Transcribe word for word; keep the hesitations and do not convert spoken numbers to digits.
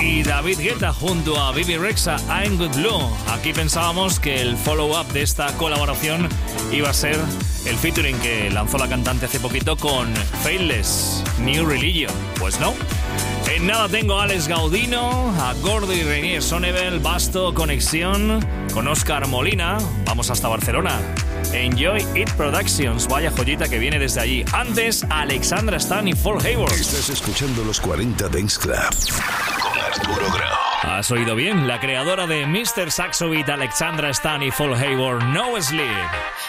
y David Guetta junto a Bibi Rexha, I'm Good Blue. Aquí pensábamos que el follow-up de esta colaboración iba a ser el featuring que lanzó la cantante hace poquito con Faithless, New Religion. Pues no. En nada tengo a Alex Gaudino, a Gordo y Reinier Sonnebel, Basto, Conexión, con Óscar Molina. Vamos hasta Barcelona. Enjoy It Productions, vaya joyita que viene desde allí. Antes, Alexandra Stan y Paul Hayward. Estás escuchando los cuarenta Dance Club con Arturo Grau. Has oído bien, la creadora de mister Saxo Beat, Alexandra Stan y Paul Hayward, No Sleep.